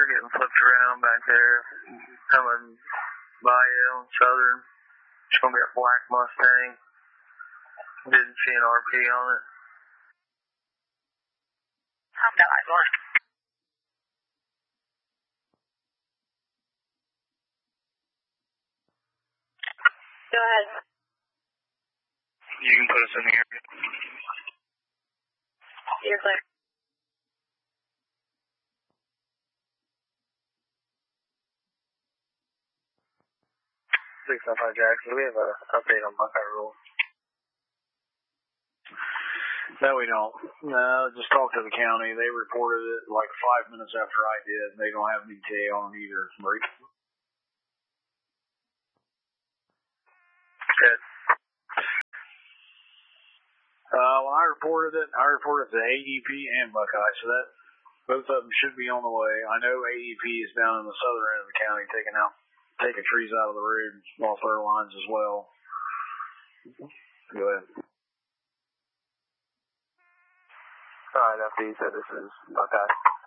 They're getting flipped around back there. Coming by you on Southern. It's going to be a black Mustang. Didn't see an RP on it. I've got eyes on it. Go ahead. You can put us in the area. You're clear. 695 Jackson, do we have an update on Buckeye Rule? No, we don't. No, just talk to the county. They reported it like 5 minutes after I did. They don't have any detail on either. Good. When I reported it to AEP and Buckeye, so that both of them should be on the way. I know AEP is down in the southern end of the county taking trees out of the road off their lines as well. Go ahead. Alright, after you said this is Buckeye.